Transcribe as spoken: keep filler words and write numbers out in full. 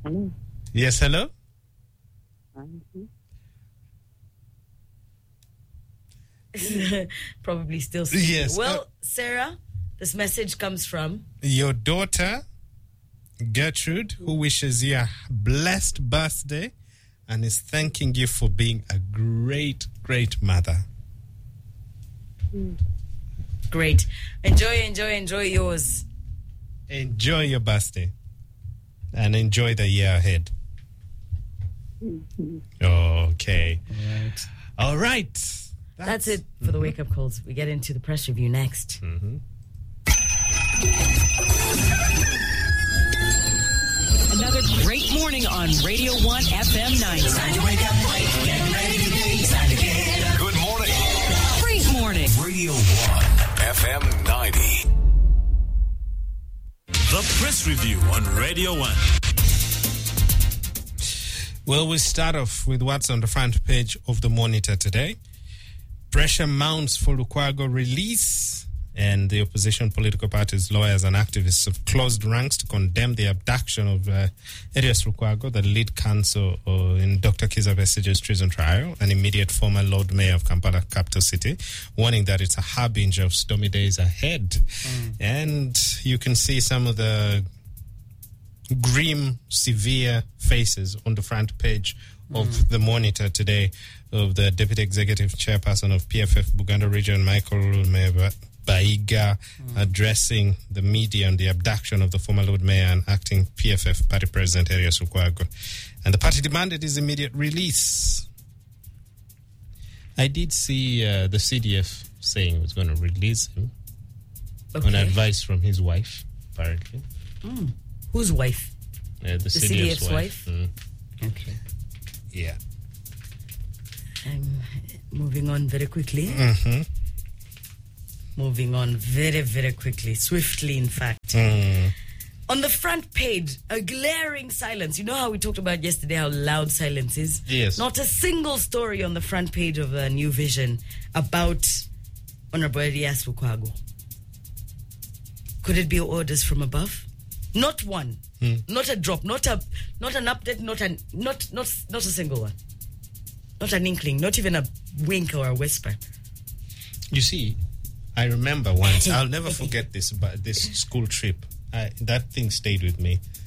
Hello. Yes, hello? Probably still sleeping. Yes. Well, uh, Sarah, this message comes from your daughter, Gertrude, who wishes you a blessed birthday and is thanking you for being a great, great mother. Great. Enjoy, enjoy, enjoy yours. Enjoy your birthday and enjoy the year ahead. Okay. All right. All right. That's, That's it for the wake-up calls. We get into the press review next. Mm-hmm. Another great morning on Radio one F M ninety. Time to wake up, wake, get ready to be, time to get up. Good morning. Great morning. Radio one F M ninety. The press review on Radio one. Well, we start off with what's on the front page of the Monitor today. Pressure mounts for Lukwago release, and the opposition political parties, lawyers and activists have closed ranks to condemn the abduction of uh, Erias Lukwago, the lead counsel uh, in Doctor Kizza Besigye's treason trial, an immediate former Lord Mayor of Kampala, capital city, warning that it's a harbinger of stormy days ahead. Mm. And you can see some of the grim, severe faces on the front page of mm. the Monitor today of the Deputy Executive Chairperson of P F F Buganda Region, Michael Baiga, mm. addressing the media on the abduction of the former Lord Mayor and acting P F F Party President Erias Lukwago. And the party demanded his immediate release. I did see uh, the C D F saying it was going to release him okay. on advice from his wife, apparently. Mm. Whose wife? Uh, the, the C D F's, C D F's wife. wife? Mm. Okay. Yeah. I'm moving on very quickly. Mm-hmm. Moving on very, very quickly. Swiftly, in fact. Mm. On the front page, a glaring silence. You know how we talked about yesterday how loud silence is? Yes. Not a single story on the front page of a New Vision about Honorable Erias Lukwago. Could it be orders from above? Not one. Mm. Not a drop. Not a not an update. Not an not not not a single one. Not an inkling. Not even a wink or a whisper. You see, I remember once. I'll never forget this. But this school trip, I, that thing stayed with me.